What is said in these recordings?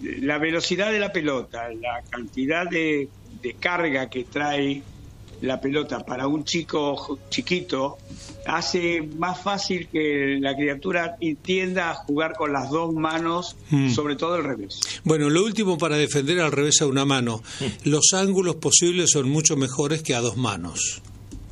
la velocidad de la pelota, la cantidad de carga que trae la pelota para un chico chiquito, hace más fácil que la criatura tienda a jugar con las dos manos, sobre todo el revés. Bueno, lo último para defender al revés a una mano, los ángulos posibles son mucho mejores que a dos manos.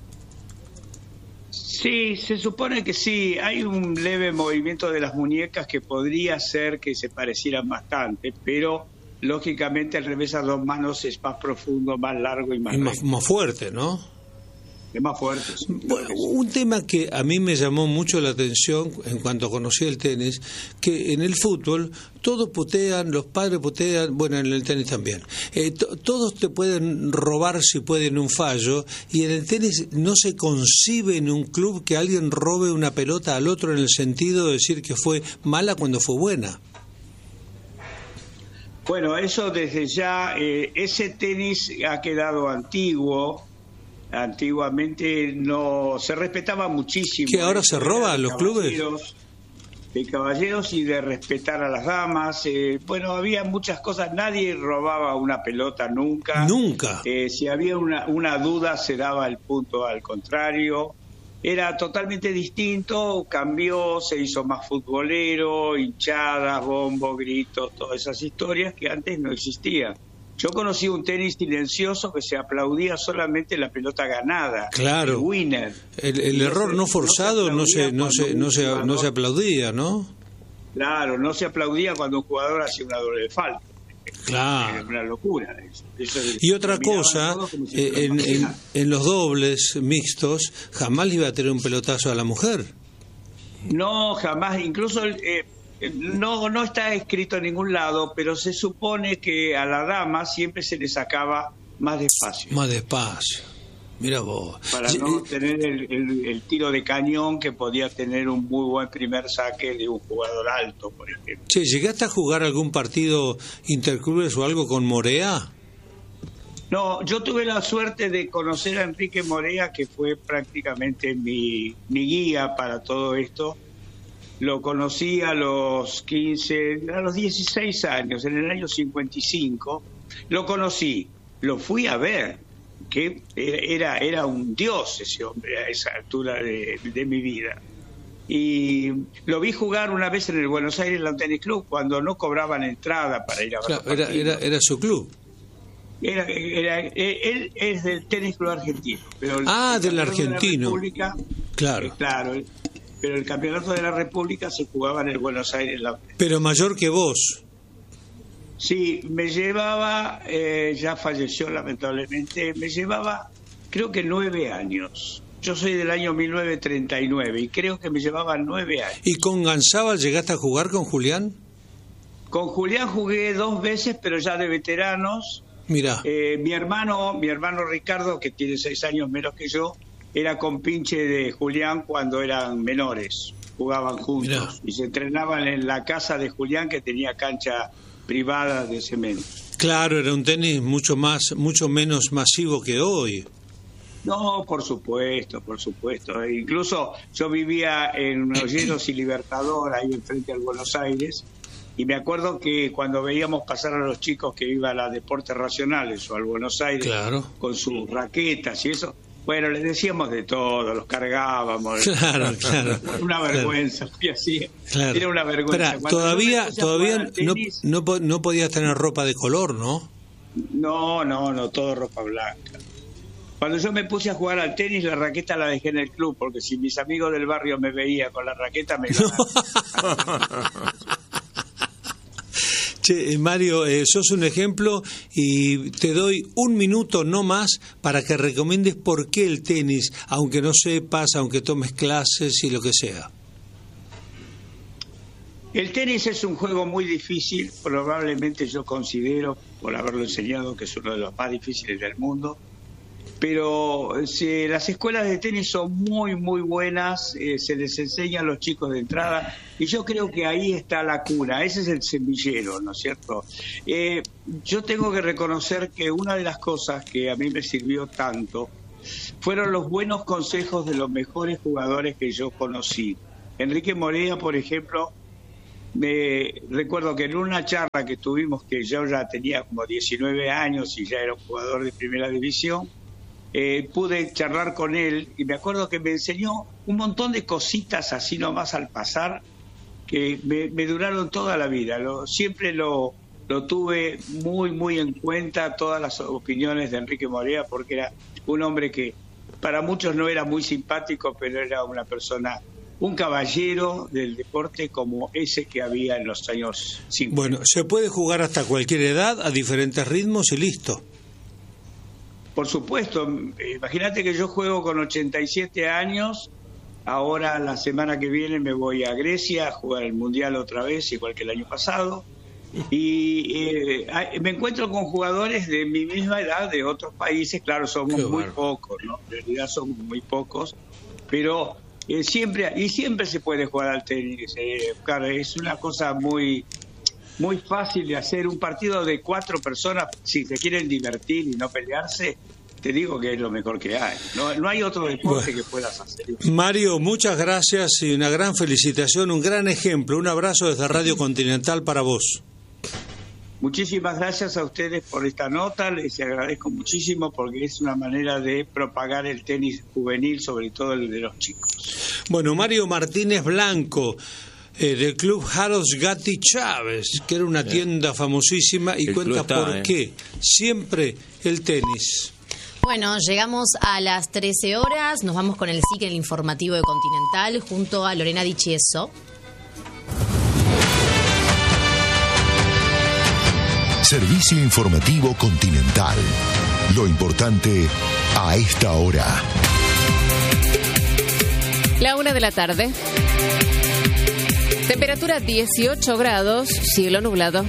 Sí, se supone que sí. Hay un leve movimiento de las muñecas que podría ser que se parecieran bastante, pero lógicamente el revés a dos manos es más profundo, más largo y más fuerte, ¿no? Es más fuerte. Sí. Bueno, un tema que a mí me llamó mucho la atención en cuanto conocí el tenis, que en el fútbol todos putean, los padres putean, bueno, en el tenis también. Todos te pueden robar si pueden un fallo, y en el tenis no se concibe en un club que alguien robe una pelota al otro en el sentido de decir que fue mala cuando fue buena. Bueno, eso desde ya, ese tenis ha quedado antiguo. Antiguamente no se respetaba muchísimo. ¿Que ahora se roba a los clubes? De caballeros y de respetar a las damas. Bueno, había muchas cosas. Nadie robaba una pelota nunca. Nunca. Si había una duda, se daba el punto al contrario. Era totalmente distinto, cambió, se hizo más futbolero, hinchadas, bombos, gritos, todas esas historias que antes no existían. Yo conocí un tenis silencioso que se aplaudía solamente la pelota ganada, claro. El winner. El error no forzado no se aplaudía, ¿no? Claro, no se aplaudía cuando un jugador hacía una doble falta. Claro. Era una locura. Eso y otra cosa, en los dobles mixtos, jamás le iba a tener un pelotazo a la mujer. No, jamás. Incluso no está escrito en ningún lado, pero se supone que a la dama siempre se le sacaba más despacio. Más despacio. Mira vos. Para no tener el tiro de cañón que podía tener un muy buen primer saque de un jugador alto, por ejemplo. Che, ¿llegaste a jugar algún partido interclubes o algo con Morea? No, yo tuve la suerte de conocer a Enrique Morea, que fue prácticamente mi guía para todo esto. Lo conocí a los 16 años, en el año 55. Lo conocí, lo fui a ver. Que era un dios ese hombre a esa altura de mi vida. Y lo vi jugar una vez en el Buenos Aires Lawn Tennis Club, cuando no cobraban entrada para ir a ver. Claro, era su club. Él es del Tenis Club Argentino. Pero del argentino. Claro. Claro, pero el campeonato de la República se jugaba en el Buenos Aires Lawn Tennis. Pero mayor que vos. Sí, me llevaba, ya falleció lamentablemente, me llevaba creo que 9 años. Yo soy del año 1939 y creo que me llevaba 9 años. ¿Y con Ganzábal llegaste a jugar con Julián? Con Julián jugué 2 veces, pero ya de veteranos. Mirá. Mi hermano Ricardo, que tiene 6 años menos que yo, era compinche de Julián cuando eran menores. Jugaban juntos. Mirá. Y se entrenaban en la casa de Julián, que tenía cancha privada de cemento. Claro, era un tenis mucho menos masivo que hoy. No, por supuesto. Incluso yo vivía en Olleros y Libertador, ahí enfrente al Buenos Aires, y me acuerdo que cuando veíamos pasar a los chicos que iban a Deportes Racionales o al Buenos Aires, claro, con sus raquetas y eso, bueno, les decíamos de todo, los cargábamos. Claro. Una vergüenza, y así. Claro. Era una vergüenza. Pero todavía tenis, no podías tener ropa de color, ¿no? No, todo ropa blanca. Cuando yo me puse a jugar al tenis, la raqueta la dejé en el club, porque si mis amigos del barrio me veían con la raqueta, me ganaban. Che, Mario, sos un ejemplo y te doy 1 minuto no más para que recomiendes por qué el tenis, aunque no sepas, aunque tomes clases y lo que sea. El tenis es un juego muy difícil, probablemente yo considero, por haberlo enseñado, que es uno de los más difíciles del mundo. Pero las escuelas de tenis son muy, muy buenas, se les enseña a los chicos de entrada, y yo creo que ahí está la cuna, ese es el semillero, ¿no es cierto? Yo tengo que reconocer que una de las cosas que a mí me sirvió tanto fueron los buenos consejos de los mejores jugadores que yo conocí. Enrique Morea, por ejemplo, recuerdo que en una charla que tuvimos, que yo ya tenía como 19 años y ya era un jugador de primera división, pude charlar con él y me acuerdo que me enseñó un montón de cositas así nomás al pasar que me duraron toda la vida. Siempre lo tuve muy, muy en cuenta, todas las opiniones de Enrique Morea, porque era un hombre que para muchos no era muy simpático, pero era una persona, un caballero del deporte como ese que había en los años 50. Bueno, se puede jugar hasta cualquier edad, a diferentes ritmos y listo. Por supuesto, imagínate que yo juego con 87 años, ahora la semana que viene me voy a Grecia a jugar el Mundial otra vez, igual que el año pasado, y me encuentro con jugadores de mi misma edad, de otros países, claro, somos muy pocos, ¿no? En realidad somos muy pocos, pero siempre se puede jugar al tenis, claro, es una cosa muy fácil de hacer. Un partido de 4 personas, si se quieren divertir y no pelearse, te digo que es lo mejor que hay. No hay otro deporte que puedas hacer. Mario, muchas gracias y una gran felicitación, un gran ejemplo. Un abrazo desde Radio Continental para vos. Muchísimas gracias a ustedes por esta nota, les agradezco muchísimo porque es una manera de propagar el tenis juvenil, sobre todo el de los chicos. Bueno, Mario Martínez Blanco, del club Harold Gatti Chávez, que era una tienda famosísima, y cuenta por qué siempre el tenis. Bueno, llegamos a las 13 horas, nos vamos con el SIC, el informativo de Continental, junto a Lorena Di Chieso. Servicio informativo Continental. Lo importante a esta hora. La 1 de la tarde. Temperatura 18 grados, cielo nublado.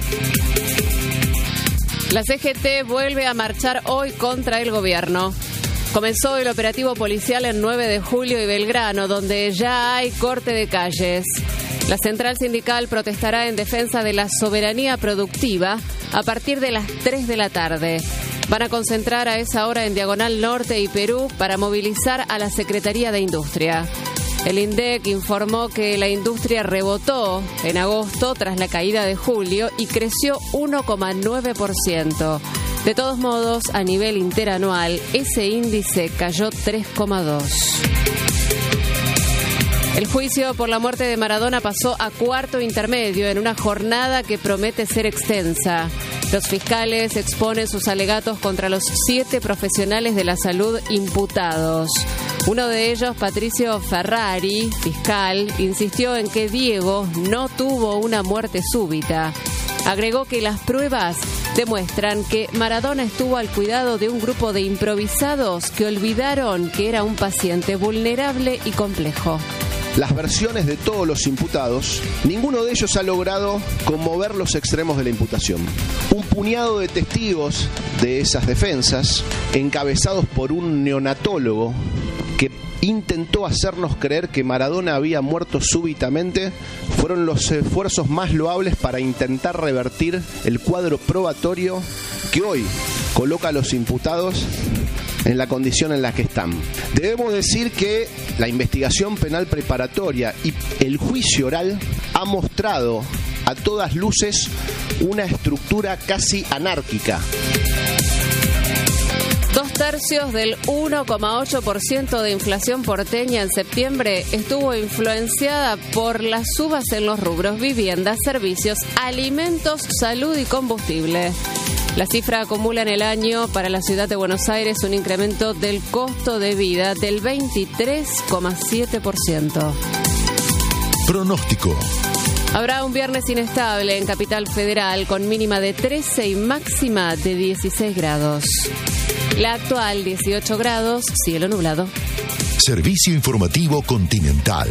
La CGT vuelve a marchar hoy contra el gobierno. Comenzó el operativo policial en 9 de julio y Belgrano, donde ya hay corte de calles. La central sindical protestará en defensa de la soberanía productiva a partir de las 3 de la tarde. Van a concentrar a esa hora en Diagonal Norte y Perú para movilizar a la Secretaría de Industria. El INDEC informó que la industria rebotó en agosto tras la caída de julio y creció 1,9%. De todos modos, a nivel interanual, ese índice cayó 3,2%. El juicio por la muerte de Maradona pasó a cuarto intermedio en una jornada que promete ser extensa. Los fiscales exponen sus alegatos contra los 7 profesionales de la salud imputados. Uno de ellos, Patricio Ferrari, fiscal, insistió en que Diego no tuvo una muerte súbita. Agregó que las pruebas demuestran que Maradona estuvo al cuidado de un grupo de improvisados que olvidaron que era un paciente vulnerable y complejo. Las versiones de todos los imputados, ninguno de ellos ha logrado conmover los extremos de la imputación. Un puñado de testigos de esas defensas, encabezados por un neonatólogo que intentó hacernos creer que Maradona había muerto súbitamente, fueron los esfuerzos más loables para intentar revertir el cuadro probatorio que hoy coloca a los imputados en la condición en la que están. Debemos decir que la investigación penal preparatoria y el juicio oral ha mostrado a todas luces una estructura casi anárquica. 2/3 del 1,8% de inflación porteña en septiembre estuvo influenciada por las subas en los rubros vivienda, servicios, alimentos, salud y combustible. La cifra acumula en el año para la ciudad de Buenos Aires un incremento del costo de vida del 23,7%. Pronóstico. Habrá un viernes inestable en Capital Federal con mínima de 13 y máxima de 16 grados. La actual 18 grados, cielo nublado. Servicio informativo Continental.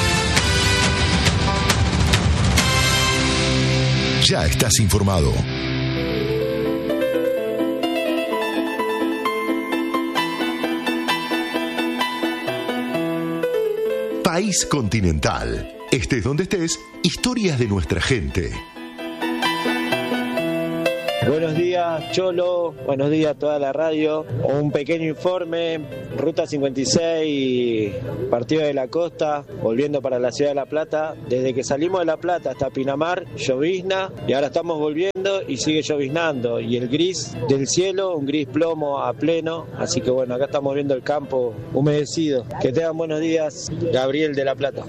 Ya estás informado. País Continental. Estés donde estés, historias de nuestra gente. Buenos días, Cholo. Buenos días a toda la radio. Un pequeño informe. Ruta 56, partido de la costa, volviendo para la ciudad de La Plata. Desde que salimos de La Plata hasta Pinamar, llovizna, y ahora estamos volviendo y sigue lloviznando. Y el gris del cielo, un gris plomo a pleno. Así que bueno, acá estamos viendo el campo humedecido. Que tengan buenos días, Gabriel de La Plata.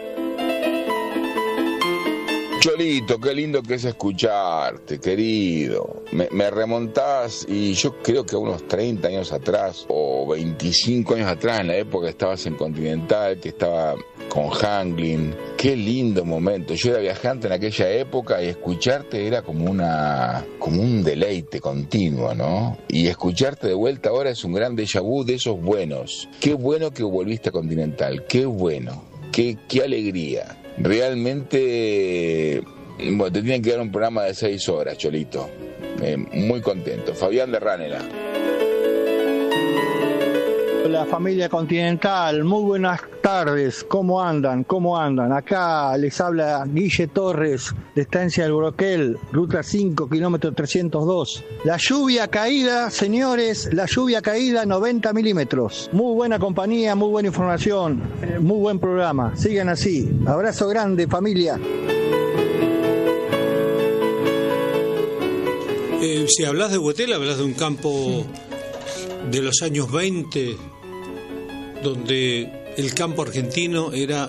Cholito, qué lindo que es escucharte, querido. Me remontás, y yo creo que unos 30 años atrás, o 25 años atrás, en la época que estabas en Continental, que estaba con Hanglin. Qué lindo momento. Yo era viajante en aquella época y escucharte era como un deleite continuo, ¿no? Y escucharte de vuelta ahora es un gran déjà vu de esos buenos. Qué bueno que volviste a Continental, qué bueno, qué alegría. Realmente, bueno, te tienen que dar un programa de 6 horas, Cholito. Muy contento. Fabián de Ranela. Hola familia Continental, muy buenas tardes. ¿Cómo andan? Acá les habla Guille Torres, de Estancia del Broquel, ruta 5, kilómetro 302. La lluvia caída, señores, 90 milímetros. Muy buena compañía, muy buena información, muy buen programa. Sigan así. Abrazo grande, familia. Si hablas de Huetel, hablas de un campo de los años 20, donde el campo argentino era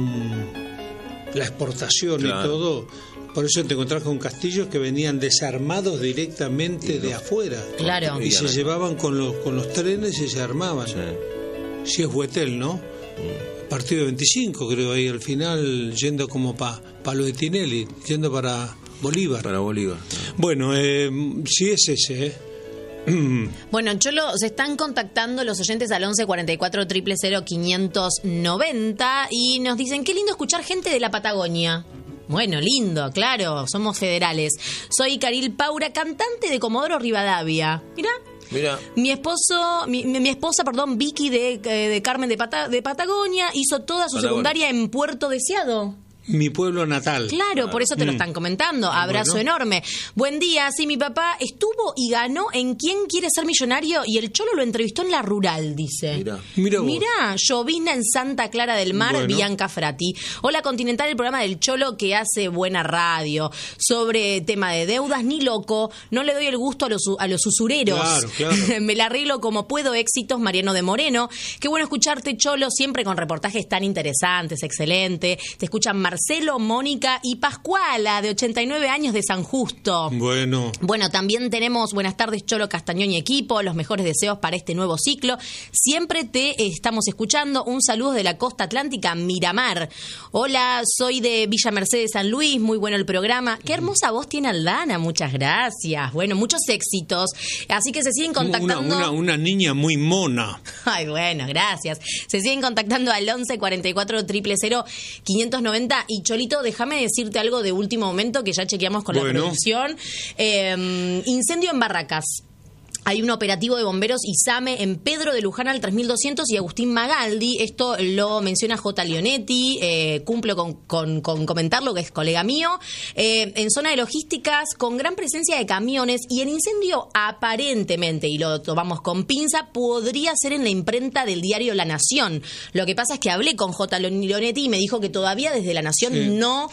la exportación, claro, y todo. Por eso te encontrás con castillos que venían desarmados directamente de afuera. Claro. Y se llevaban con los trenes y se armaban. Sí. Si es Huetel, ¿no? Partido 25, creo, ahí al final, yendo como para lo de Tinelli, yendo para Bolívar. Bueno, sí es ese, Bueno, Cholo, se están contactando los oyentes al 11 44 000 590 y nos dicen, qué lindo escuchar gente de la Patagonia. Bueno, lindo, claro, somos federales. Soy Caril Paura, cantante de Comodoro Rivadavia. Mira. Mi esposa, Vicky de Carmen de Patagonia, hizo toda su secundaria en Puerto Deseado. Mi pueblo natal. Claro, por eso te lo están comentando. Abrazo enorme. Buen día. Sí, mi papá estuvo y ganó en ¿Quién quiere ser millonario? Y el Cholo lo entrevistó en La Rural, dice. Mirá, llovizna en Santa Clara del Mar, Bianca Frati. Hola, Continental, el programa del Cholo que hace buena radio. Sobre tema de deudas, ni loco. No le doy el gusto a los usureros. Claro. Me la arreglo como puedo. Éxitos, Mariano de Moreno. Qué bueno escucharte, Cholo, siempre con reportajes tan interesantes. Excelente. Te escuchan Marcelo, Mónica y Pascuala, de 89 años, de San Justo. Bueno, también tenemos buenas tardes, Cholo, Castañón y equipo, los mejores deseos para este nuevo ciclo. Siempre te estamos escuchando. Un saludo de la costa atlántica, Miramar. Hola, soy de Villa Mercedes, San Luis. Muy bueno el programa. Qué hermosa voz tiene Aldana, muchas gracias. Bueno, muchos éxitos. Así que se siguen contactando. Una niña muy mona. Ay, bueno, gracias. Se siguen contactando al 11 44 000 590. Y Cholito, déjame decirte algo de último momento que ya chequeamos con la producción. Incendio en Barracas. Hay un operativo de bomberos ISAME en Pedro de Luján al 3200 y Agustín Magaldi. Esto lo menciona J. Leonetti. Cumplo con comentarlo, que es colega mío. En zona de logísticas, con gran presencia de camiones. Y el incendio, aparentemente, y lo tomamos con pinza, podría ser en la imprenta del diario La Nación. Lo que pasa es que hablé con J. Leonetti y me dijo que todavía desde La Nación no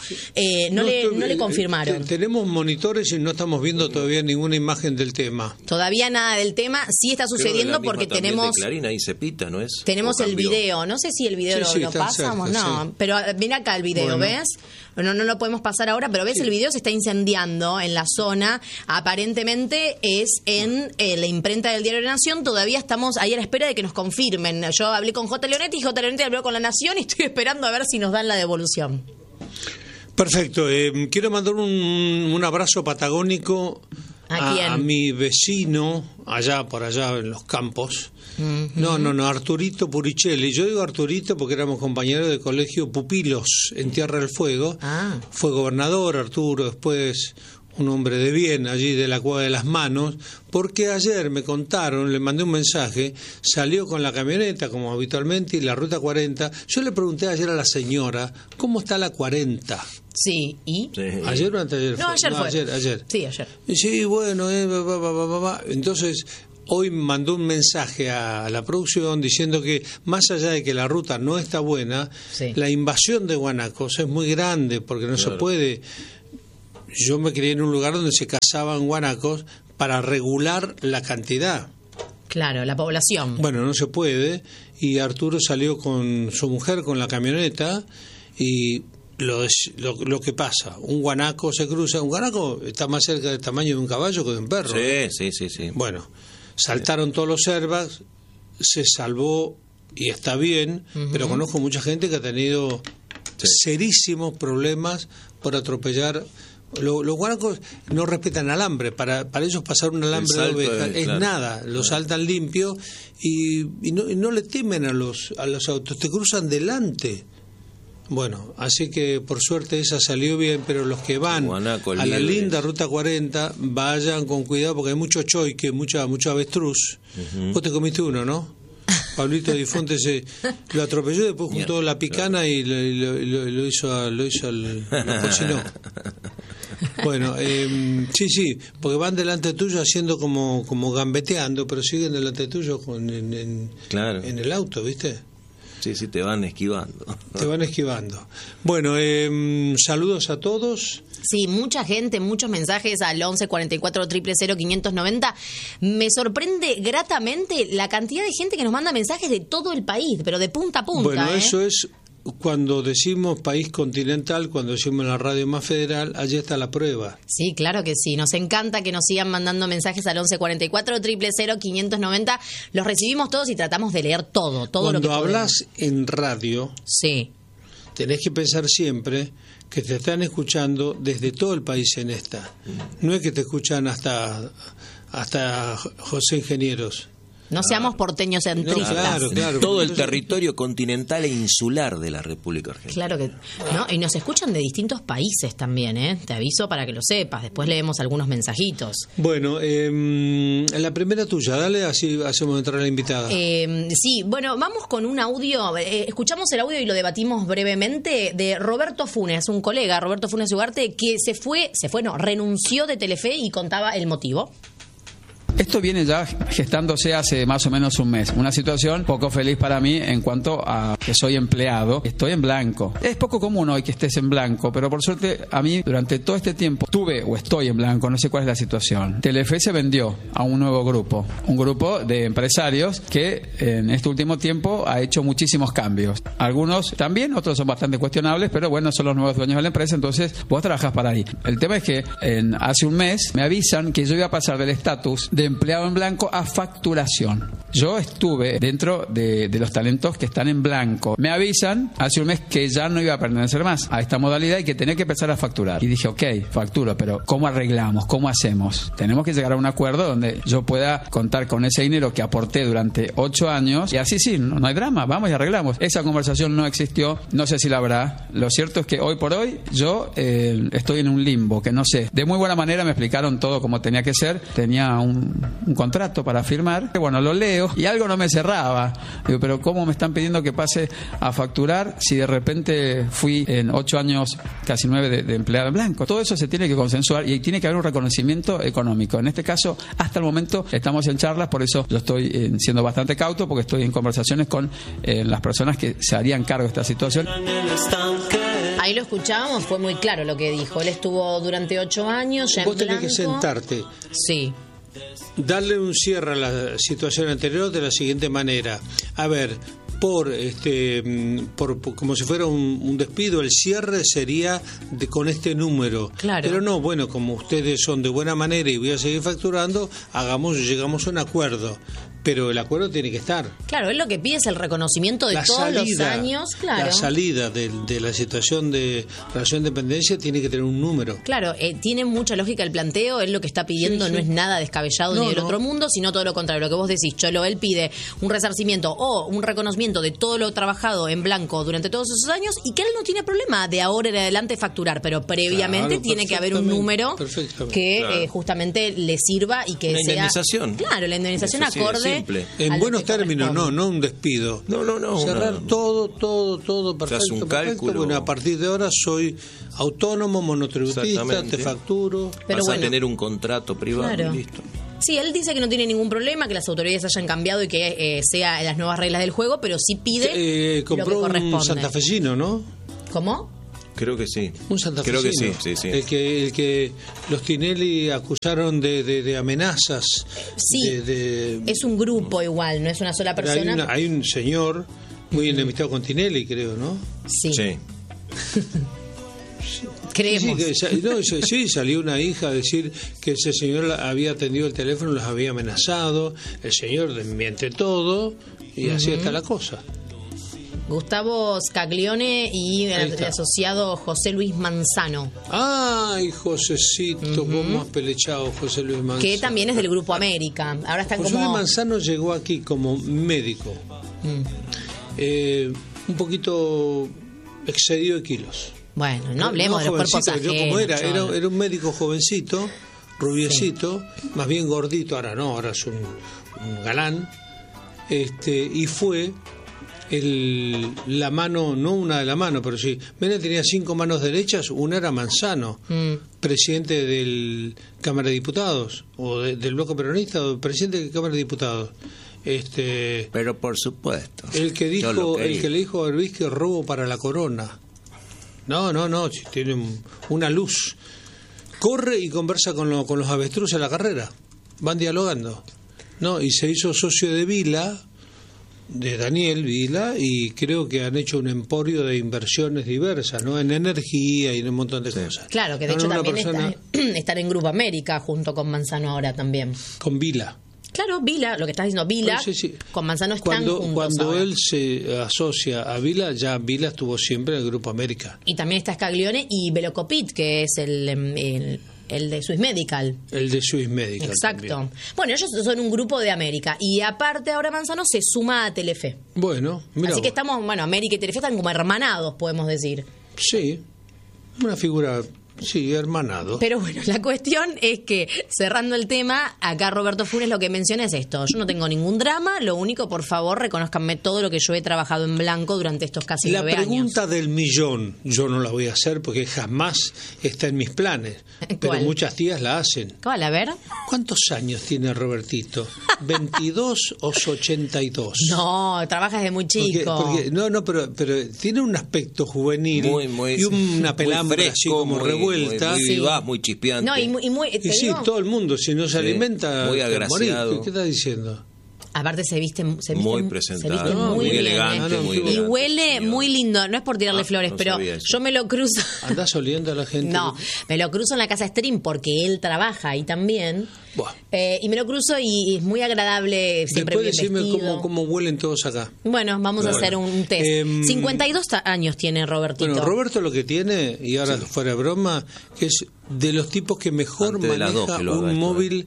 le confirmaron. Tenemos monitores y no estamos viendo todavía ninguna imagen del tema. Todavía nada del tema. Sí está sucediendo porque tenemos de Clarín, ahí se pita, ¿no es? Tenemos el video. No sé si el video lo pasamos, cerca, pero mira acá el video, ¿ves? No lo podemos pasar ahora, pero ves el video, se está incendiando en la zona. Aparentemente es en la imprenta del diario La Nación. Todavía estamos ahí a la espera de que nos confirmen. Yo hablé con J. Leonetti y J. Leonetti habló con La Nación y estoy esperando a ver si nos dan la devolución. Perfecto. Quiero mandar un abrazo patagónico a mi vecino, por allá en los campos. No, Arturito Puricelli. Yo digo Arturito porque éramos compañeros de colegio Pupilos en Tierra del Fuego. Fue gobernador Arturo, después un hombre de bien allí de la Cueva de las Manos, porque ayer me contaron, le mandé un mensaje, salió con la camioneta como habitualmente y la ruta 40. Yo le pregunté ayer a la señora, ¿cómo está la 40? Sí, ¿y? Sí. ¿Ayer o anteayer? No, ayer fue. Ayer. Sí, ayer. Sí, bueno, entonces hoy mandó un mensaje a la producción diciendo que más allá de que la ruta no está buena, sí, la invasión de guanacos es muy grande porque no se puede. Yo me crié en un lugar donde se cazaban guanacos para regular la cantidad. Claro, la población. Bueno, no se puede, y Arturo salió con su mujer con la camioneta y lo que pasa, un guanaco se cruza, un guanaco está más cerca del tamaño de un caballo que de un perro. Sí. Bueno, saltaron todos los airbags, se salvó y está bien, pero conozco mucha gente que ha tenido serísimos problemas por atropellar. Los guanacos no respetan alambre, para ellos pasar un alambre de oveja es nada, lo saltan limpio y no le temen a los autos, te cruzan delante. Bueno, así que por suerte esa salió bien, pero los que van a la linda Ruta 40 vayan con cuidado porque hay mucho choique, mucho avestruz. Vos te comiste uno, ¿no? Pablito Di Fonte lo atropelló, después juntó la picana y lo cocinó. Bueno, sí, porque van delante tuyo haciendo como gambeteando, pero siguen delante tuyo en el auto, ¿viste? Sí, te van esquivando. Bueno, saludos a todos. Sí, mucha gente, muchos mensajes al 11 44 000 590. Me sorprende gratamente la cantidad de gente que nos manda mensajes de todo el país, pero de punta a punta. Bueno, eso es cuando decimos país continental, cuando decimos la radio más federal, allí está la prueba. Sí, claro que sí. Nos encanta que nos sigan mandando mensajes al 11 44 000 590. Los recibimos todos y tratamos de leer todo cuando lo que hablas en radio, sí, tenés que pensar siempre que te están escuchando desde todo el país en esta. No es que te escuchan hasta José Ingenieros. No seamos porteños centristas. Claro. Todo el territorio continental e insular de la República Argentina. Claro que no, y nos escuchan de distintos países también, Te aviso para que lo sepas. Después leemos algunos mensajitos. Bueno, la primera tuya, dale, así hacemos entrar a la invitada. Sí, bueno, vamos con un audio. Escuchamos el audio y lo debatimos brevemente de Roberto Funes, un colega, Roberto Funes Ugarte, que renunció de Telefe y contaba el motivo. Esto viene ya gestándose hace más o menos un mes. Una situación poco feliz para mí en cuanto a que soy empleado. Estoy en blanco. Es poco común hoy que estés en blanco, pero por suerte a mí durante todo este tiempo tuve o estoy en blanco, no sé cuál es la situación. Telefe se vendió a un nuevo grupo. Un grupo de empresarios que en este último tiempo ha hecho muchísimos cambios. Algunos también, otros son bastante cuestionables, pero bueno, son los nuevos dueños de la empresa, entonces vos trabajás para ahí. El tema es que hace un mes me avisan que yo iba a pasar del estatus de empleado en blanco a facturación. Yo estuve dentro de los talentos que están en blanco. Me avisan hace un mes que ya no iba a pertenecer más a esta modalidad y que tenía que empezar a facturar. Y dije, ok, facturo, pero ¿cómo arreglamos? ¿Cómo hacemos? Tenemos que llegar a un acuerdo donde yo pueda contar con ese dinero que aporté durante 8 años y así sí, no hay drama, vamos y arreglamos. Esa conversación no existió, no sé si la habrá. Lo cierto es que hoy por hoy yo estoy en un limbo, que no sé. De muy buena manera me explicaron todo como tenía que ser. Tenía un contrato para firmar. Bueno, lo leo y algo no me cerraba. Digo, pero ¿cómo me están pidiendo que pase a facturar si de repente fui en 8 años, casi 9 de empleado en blanco? Todo eso se tiene que consensuar y tiene que haber un reconocimiento económico. En este caso, hasta el momento estamos en charlas, por eso yo estoy siendo bastante cauto, porque estoy en conversaciones con las personas que se harían cargo de esta situación. Ahí lo escuchábamos, fue muy claro lo que dijo. Él estuvo durante 8 años ya en blanco. Vos tenés que sentarte. Sí. Darle un cierre a la situación anterior de la siguiente manera. A ver, por como si fuera un despido, el cierre sería con este número. Claro. Pero no, bueno, como ustedes son de buena manera y voy a seguir facturando, llegamos a un acuerdo. pero el acuerdo tiene que estar. Claro, él lo que pide es el reconocimiento de todos los años. Claro. La salida de la situación de relación de dependencia tiene que tener un número. Claro, tiene mucha lógica el planteo. Él lo que está pidiendo no es nada descabellado ni del otro mundo, sino todo lo contrario. Lo que vos decís, Cholo, él pide un resarcimiento o un reconocimiento de todo lo trabajado en blanco durante todos esos años y que él no tiene problema de ahora en adelante facturar, pero previamente tiene que haber un número que justamente le sirva y que una sea... indemnización. Claro, la indemnización acorde. En buenos términos, no un despido. No. Cerrar todo perfecto. Un cálculo. Bueno, a partir de ahora soy autónomo, monotributista, te facturo. Pero vas a tener un contrato privado y listo. Sí, él dice que no tiene ningún problema, que las autoridades hayan cambiado y que sea las nuevas reglas del juego, pero sí pide compró lo que corresponde. Un santafesino, ¿no? ¿Cómo? Creo que sí. Un santafesino. Creo que sí. El que los Tinelli acusaron de amenazas. Sí, es un grupo igual, no es una sola persona. Hay un señor muy enemistado con Tinelli, creo, ¿no? Sí. Creemos. Sí, salió una hija a decir que ese señor había atendido el teléfono, los había amenazado. El señor desmiente todo y así está la cosa. Gustavo Scaglione y el asociado José Luis Manzano. Ay, Josecito, cómo has pelechado José Luis Manzano. Que también es del Grupo América. Ahora están José Luis Manzano llegó aquí como médico. Un poquito excedido de kilos. Bueno, no hablemos de los cuerpos ajenos. Era un médico jovencito, rubiecito, más bien gordito, ahora es un galán. Y fue la mano, no una de la mano, pero sí. Menem tenía 5 manos derechas, una era Manzano, presidente del Cámara de Diputados, o del Bloque Peronista, o presidente de la Cámara de Diputados. Pero por supuesto. El que le dijo a Berbisky que robo para la corona. No, si tiene una luz. Corre y conversa con los avestruces a la carrera. Van dialogando. Y se hizo socio de Vila, de Daniel Vila, y creo que han hecho un emporio de inversiones diversas, ¿no? En energía y en un montón de cosas. Claro, que de hecho también están en Grupo América junto con Manzano ahora también. Con Vila. Claro, Vila, lo que estás diciendo, Vila, con Manzano están juntos Cuando ahora. él se asocia a Vila, ya Vila estuvo siempre en el Grupo América. Y también está Scaglione y Velocopit, que es el de Swiss Medical. El de Swiss Medical. Exacto. También. Bueno, ellos son un grupo de América. Y aparte ahora Manzano se suma a Telefe. Bueno, mira. Así que estamos, América y Telefe están como hermanados, podemos decir. Sí, una figura... Sí, hermanado. Pero bueno, la cuestión es que, cerrando el tema, acá Roberto Funes lo que menciona es esto. Yo no tengo ningún drama, lo único, por favor, reconózcanme todo lo que yo he trabajado en blanco durante estos casi 9 años. La pregunta del millón, yo no la voy a hacer porque jamás está en mis planes. Pero muchas tías la hacen. ¿Cuál? A ver. ¿Cuántos años tiene Robertito? ¿22 o 82? No, trabajas de muy chico. Pero tiene un aspecto juvenil y una pelambre así como revuelta. Muy vivaz, muy chispeante. No, y sí, todo el mundo, si no se alimenta, muy agraciado. ¿Qué estás diciendo? Aparte se viste muy presentado, muy elegante, muy y huele muy lindo. No es por tirarle flores, pero yo me lo cruzo. ¿Andás oliendo a la gente? No, me lo cruzo en la casa Stream porque él trabaja ahí también. Y me lo cruzo y es muy agradable, siempre bien vestido. Después decime cómo huelen todos acá. Bueno, vamos a hacer un test. 52 años tiene Robertito. Bueno, Roberto lo que tiene, y ahora fuera de broma, que es de los tipos que mejor maneja un móvil...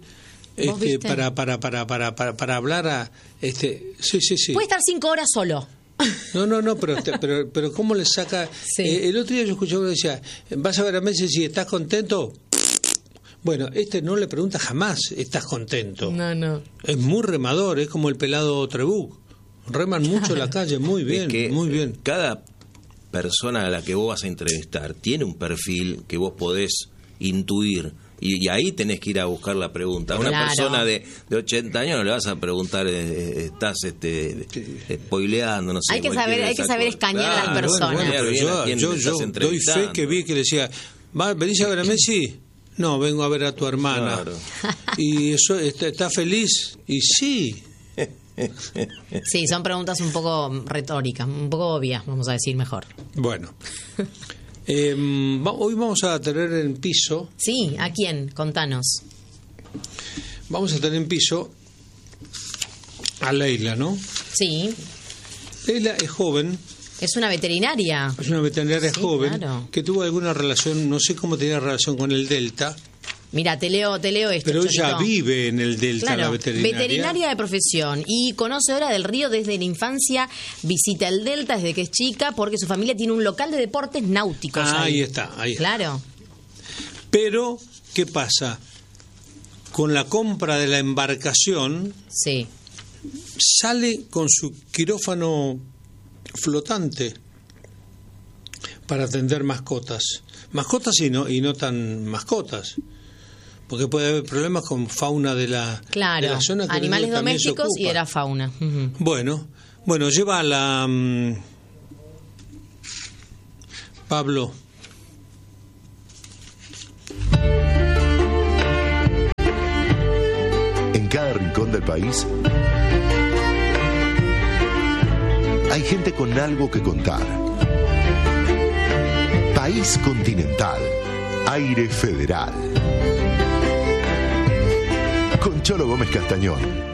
para hablar a sí. Puede estar 5 horas solo. No, pero cómo le saca. El otro día yo escuché uno que decía, vas a ver a Messi si estás contento. Bueno, no le pregunta jamás, ¿estás contento? No. Es muy remador, es como el pelado Trebuch. Reman mucho la calle, muy bien, muy bien. Cada persona a la que vos vas a entrevistar tiene un perfil que vos podés intuir. Y ahí tenés que ir a buscar la pregunta. A una persona de 80 años no le vas a preguntar, estás spoileando, no sé. Hay que saber escanear a las personas. Yo doy fe que vi que le decía, ¿venís a ver a Messi? No, vengo a ver a tu hermana. Claro. Y eso está feliz. Y sí. Sí, son preguntas un poco retóricas, un poco obvias, vamos a decir mejor. Bueno. Hoy vamos a tener en piso. Sí, ¿a quién? Contanos. Vamos a tener en piso a Leila, ¿no? Sí. Leila es joven. Es una veterinaria. Es una veterinaria joven, claro, que tuvo alguna relación, no sé cómo tenía relación con el Delta. Mira, te leo esto. Pero Chorito. ella vive en el Delta, claro, la veterinaria. Veterinaria de profesión y conocedora del río desde la infancia, visita el Delta desde que es chica porque su familia tiene un local de deportes náuticos. Ahí está. Claro. Pero, ¿qué pasa? Con la compra de la embarcación, sí, sale con su quirófano flotante para atender mascotas y no tan mascotas, porque puede haber problemas con fauna de la zona, que animales domésticos y era fauna. Bueno, lleva a la Pablo. En cada rincón del país hay gente con algo que contar. País Continental, aire federal. Con Cholo Gómez Castañón.